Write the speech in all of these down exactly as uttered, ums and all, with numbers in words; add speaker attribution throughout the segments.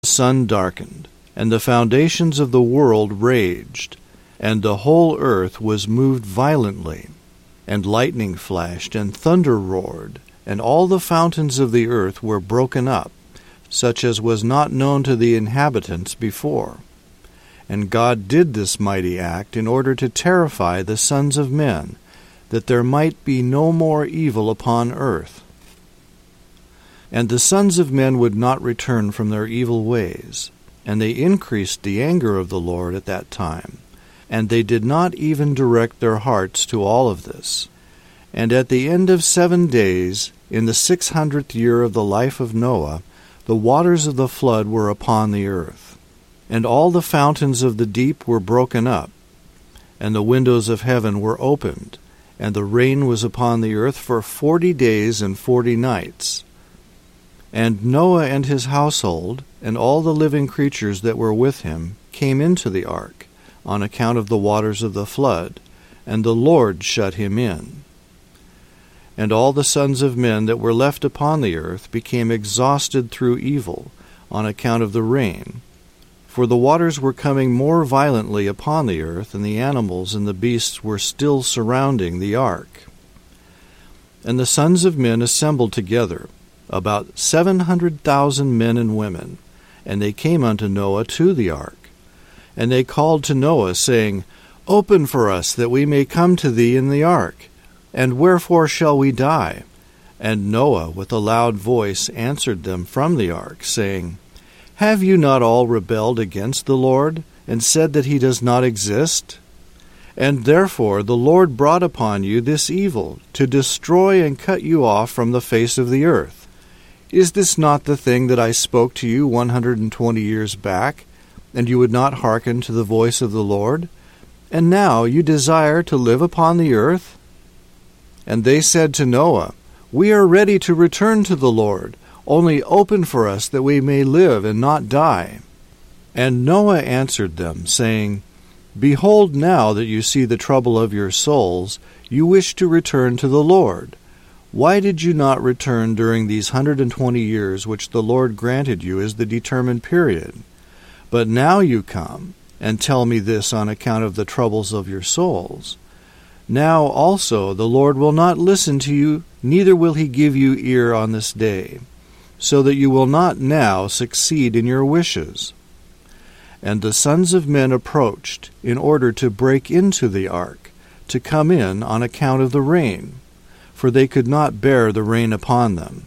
Speaker 1: The sun darkened, and the foundations of the world raged, and the whole earth was moved violently, and lightning flashed, and thunder roared, and all the fountains of the earth were broken up, such as was not known to the inhabitants before. And God did this mighty act in order to terrify the sons of men, that there might be no more evil upon earth. And the sons of men would not return from their evil ways, and they increased the anger of the Lord at that time, and they did not even direct their hearts to all of this. And at the end of seven days, in the six hundredth year of the life of Noah, the waters of the flood were upon the earth, and all the fountains of the deep were broken up, and the windows of heaven were opened, and the rain was upon the earth for forty days and forty nights. And Noah and his household, and all the living creatures that were with him, came into the ark, on account of the waters of the flood, and the Lord shut him in. And all the sons of men that were left upon the earth became exhausted through evil, on account of the rain. For the waters were coming more violently upon the earth, and the animals and the beasts were still surrounding the ark. And the sons of men assembled together, about seven hundred thousand men and women, and they came unto Noah to the ark. And they called to Noah, saying, Open for us, that we may come to thee in the ark. And wherefore shall we die? And Noah with a loud voice answered them from the ark, saying, Have you not all rebelled against the Lord, and said that he does not exist? And therefore the Lord brought upon you this evil, to destroy and cut you off from the face of the earth. Is this not the thing that I spoke to you one hundred and twenty years back, and you would not hearken to the voice of the Lord? And now you desire to live upon the earth? And they said to Noah, We are ready to return to the Lord, only open for us that we may live and not die. And Noah answered them, saying, Behold, now that you see the trouble of your souls, you wish to return to the Lord. Why did you not return during these hundred and twenty years which the Lord granted you as the determined period? But now you come, and tell me this on account of the troubles of your souls. Now also the Lord will not listen to you, neither will he give you ear on this day, so that you will not now succeed in your wishes. And the sons of men approached, in order to break into the ark, to come in on account of the rain, for they could not bear the rain upon them.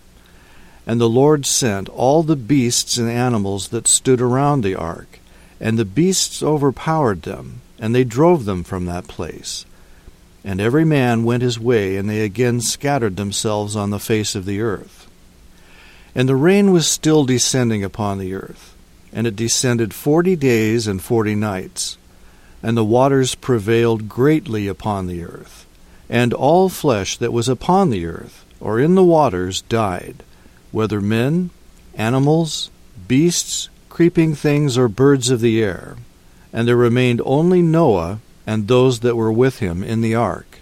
Speaker 1: And the Lord sent all the beasts and animals that stood around the ark, and the beasts overpowered them, and they drove them from that place. And every man went his way, and they again scattered themselves on the face of the earth. And the rain was still descending upon the earth, and it descended forty days and forty nights. And the waters prevailed greatly upon the earth. And all flesh that was upon the earth, or in the waters, died, whether men, animals, beasts, creeping things, or birds of the air. And there remained only Noah and those that were with him in the ark.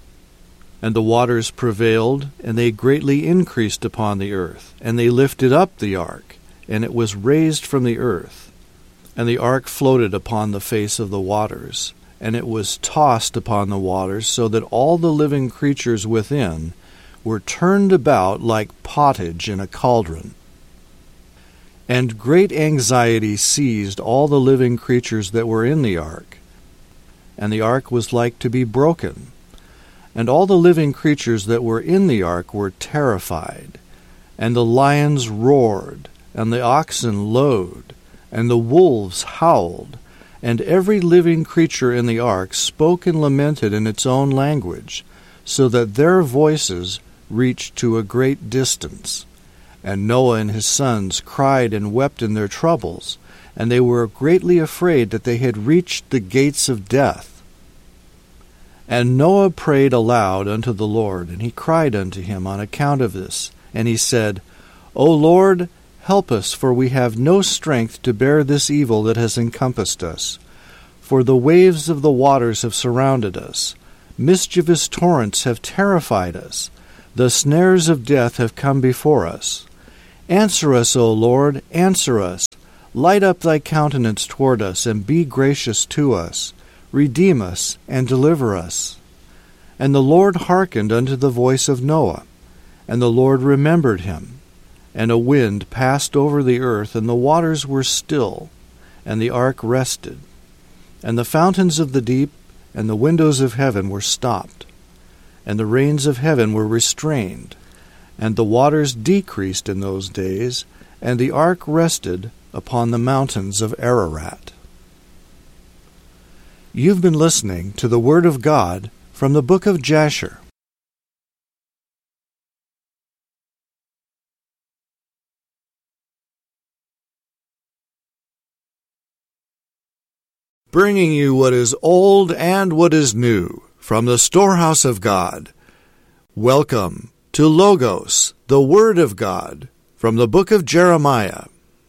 Speaker 1: And the waters prevailed, and they greatly increased upon the earth, and they lifted up the ark, and it was raised from the earth. And the ark floated upon the face of the waters, and it was tossed upon the waters, so that all the living creatures within were turned about like pottage in a cauldron. And great anxiety seized all the living creatures that were in the ark, and the ark was like to be broken. And all the living creatures that were in the ark were terrified, and the lions roared, and the oxen lowed, and the wolves howled, and every living creature in the ark spoke and lamented in its own language, so that their voices reached to a great distance. And Noah and his sons cried and wept in their troubles, and they were greatly afraid that they had reached the gates of death. And Noah prayed aloud unto the Lord, and he cried unto him on account of this. And he said, O Lord, help us, for we have no strength to bear this evil that has encompassed us. For the waves of the waters have surrounded us. Mischievous torrents have terrified us. The snares of death have come before us. Answer us, O Lord, answer us. Light up thy countenance toward us, and be gracious to us. Redeem us, and deliver us. And the Lord hearkened unto the voice of Noah, and the Lord remembered him. And a wind passed over the earth, and the waters were still, and the ark rested. And the fountains of the deep and the windows of heaven were stopped, and the rains of heaven were restrained, and the waters decreased in those days, and the ark rested upon the mountains of Ararat. You've been listening to the Word of God from the book of Jasher. Bringing you what is old and what is new from the storehouse of God. Welcome to Logos, the Word of God, from the book of Jeremiah.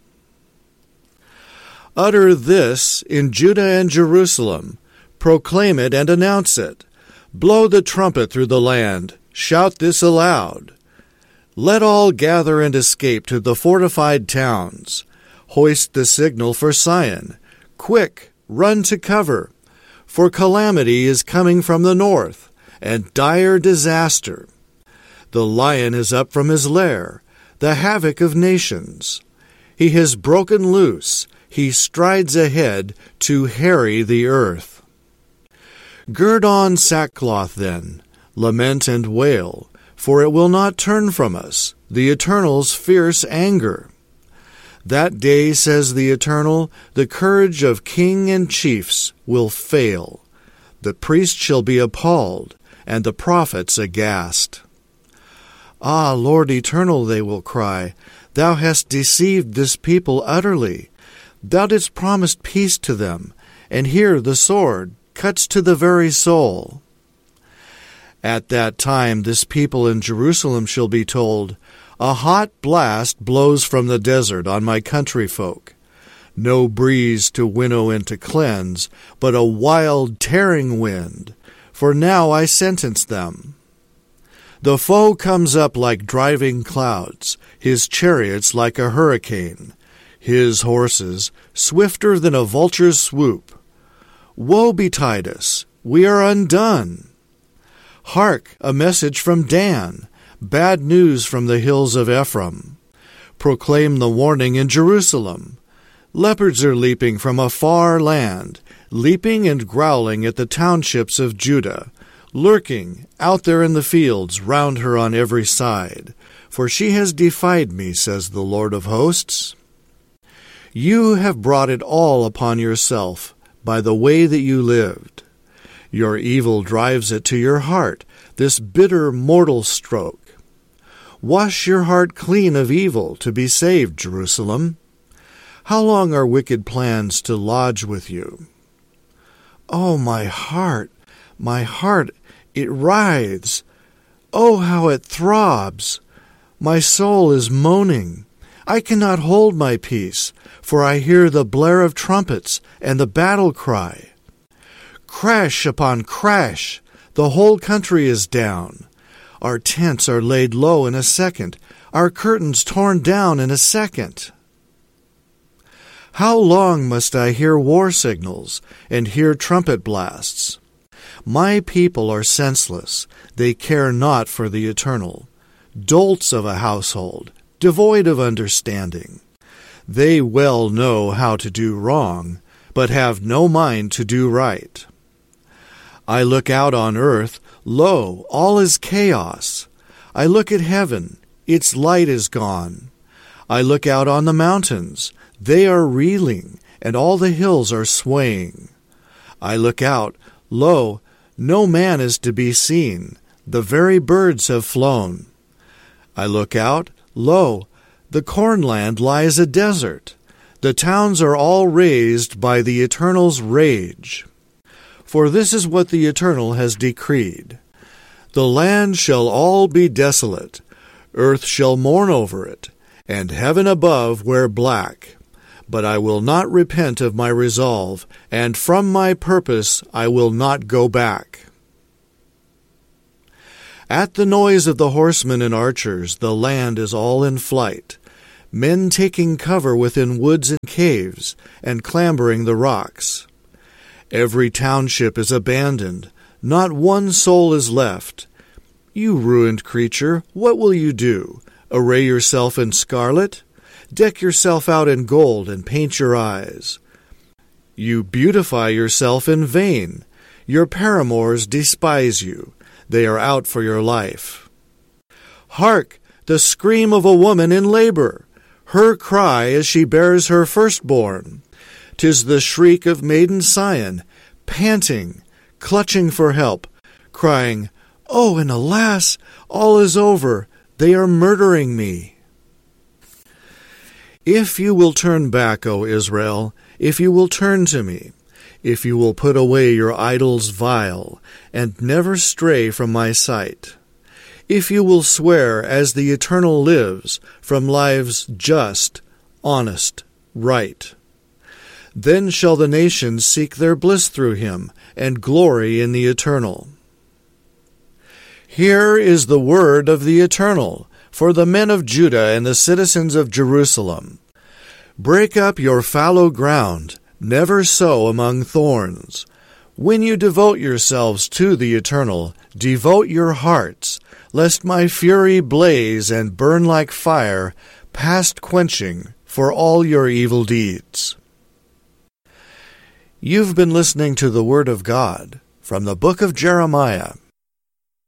Speaker 1: Utter this in Judah and Jerusalem. Proclaim it and announce it. Blow the trumpet through the land. Shout this aloud. Let all gather and escape to the fortified towns. Hoist the signal for Sion. Quick! Run to cover, for calamity is coming from the north, and dire disaster. The lion is up from his lair, the havoc of nations. He has broken loose, he strides ahead to harry the earth. Gird on sackcloth then, lament and wail, for it will not turn from us, the Eternal's fierce anger. That day, says the Eternal, the courage of king and chiefs will fail. The priest shall be appalled, and the prophets aghast. Ah, Lord Eternal, they will cry, Thou hast deceived this people utterly. Thou didst promise peace to them, and here the sword cuts to the very soul. At that time this people in Jerusalem shall be told, A hot blast blows from the desert on my country folk. No breeze to winnow and to cleanse, but a wild tearing wind, for now I sentence them. The foe comes up like driving clouds, his chariots like a hurricane, his horses swifter than a vulture's swoop. Woe betide us, we are undone. Hark, a message from Dan, bad news from the hills of Ephraim. Proclaim the warning in Jerusalem. Leopards are leaping from a far land, leaping and growling at the townships of Judah, lurking out there in the fields round her on every side. For she has defied me, says the Lord of hosts. You have brought it all upon yourself by the way that you lived. Your evil drives it to your heart, this bitter mortal stroke. Wash your heart clean of evil to be saved, Jerusalem. How long are wicked plans to lodge with you? Oh, my heart, my heart, it writhes. Oh, how it throbs. My soul is moaning. I cannot hold my peace, for I hear the blare of trumpets and the battle cry. Crash upon crash, the whole country is down. Our tents are laid low in a second, our curtains torn down in a second. How long must I hear war signals and hear trumpet blasts? My people are senseless, they care not for the Eternal. Dolts of a household, devoid of understanding. They well know how to do wrong, but have no mind to do right. I look out on earth, lo, all is chaos. I look at heaven, its light is gone. I look out on the mountains, they are reeling, and all the hills are swaying. I look out, lo, no man is to be seen, the very birds have flown. I look out, lo, the cornland lies a desert. The towns are all razed by the Eternal's rage. For this is what the Eternal has decreed. The land shall all be desolate, earth shall mourn over it, and heaven above wear black. But I will not repent of my resolve, and from my purpose I will not go back. At the noise of the horsemen and archers, the land is all in flight. men taking cover within woods and caves, and clambering the rocks. Every township is abandoned, not one soul is left. You ruined creature, what will you do? Array yourself in scarlet? Deck yourself out in gold and paint your eyes. You beautify yourself in vain. Your paramours despise you. They are out for your life. Hark! The scream of a woman in labor, her cry as she bears her firstborn. 'Tis the shriek of maiden Sion, panting, clutching for help, crying, "Oh, and alas, all is over, they are murdering me." If you will turn back, O Israel, if you will turn to me, if you will put away your idols vile, and never stray from my sight, if you will swear as the Eternal lives, from lives just, honest, right, then shall the nations seek their bliss through him, and glory in the Eternal. Here is the word of the Eternal, for the men of Judah and the citizens of Jerusalem. Break up your fallow ground, never sow among thorns. When you devote yourselves to the Eternal, devote your hearts, lest my fury blaze and burn like fire, past quenching, for all your evil deeds. You've been listening to the Word of God from the book of Jeremiah.